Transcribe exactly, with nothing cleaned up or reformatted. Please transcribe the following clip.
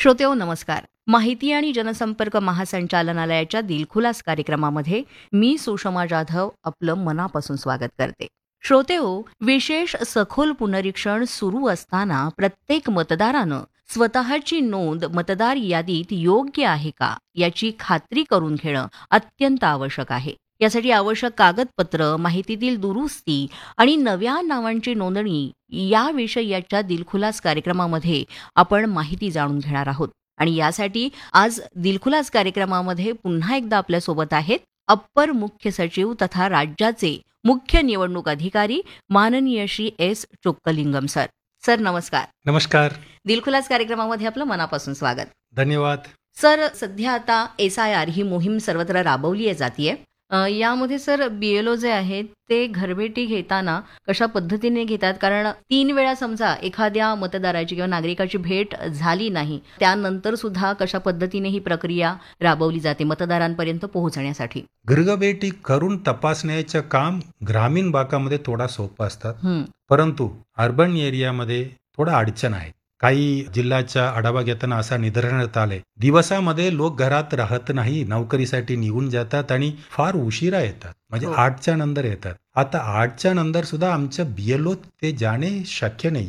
श्रोतेहो नमस्कार. माहिती आणि जनसंपर्क महासंचालनालयाच्या दिलखुलास कार्यक्रमामध्ये मी सुषमा जाधव आपलं मनापासून स्वागत करते. श्रोतेहो, विशेष सखोल पुनरीक्षण सुरू असताना प्रत्येक मतदारानं स्वतःची नोंद मतदार यादीत योग्य आहे का याची खात्री करून घेणं अत्यंत आवश्यक आहे. यासाठी आवश्यक कागदपत्र, माहितीतील दुरुस्ती आणि नव्या नावांची नोंदणी याविषयीच्या दिलखुलास कार्यक्रमामध्ये आपण माहिती जाणून घेणार आहोत. आणि यासाठी आज दिलखुलास कार्यक्रमामध्ये पुन्हा एकदा आपल्यासोबत आहेत अप्पर मुख्य सचिव तथा राज्याचे मुख्य निवडणूक अधिकारी माननीय Shri S Chockalingam sir. Sir नमस्कार. नमस्कार. दिलखुलास कार्यक्रमामध्ये आपलं मनापासून स्वागत. धन्यवाद. सर, सध्या आता एस आय आर ही मोहीम सर्वत्र राबवली जातीये. यामध्ये सर बीएलओ जे आहेत ते घरभेटी घेताना कशा पद्धतीने घेतात, कारण तीन वेळा समजा एखाद्या मतदाराची किंवा नागरिकाची भेट झाली नाही त्यानंतर सुद्धा कशा पद्धतीने ही प्रक्रिया राबवली जाते मतदारांपर्यंत पोहोचण्यासाठी. घरगभेटी करून तपासण्याचं काम ग्रामीण भागामध्ये थोडा सोपं असतात, परंतु अर्बन एरियामध्ये थोडा अडचण आहे. काही जिल्ह्याचा आढावा घेताना असा निदर्शनात आले, दिवसामध्ये लोक घरात राहत नाही, नोकरीसाठी निघून जातात आणि फार उशिरा येतात, म्हणजे आठच्या नंतर येतात. आता आठच्या नंतर सुद्धा आमच्या बीएलओ ते जाणे शक्य नाही.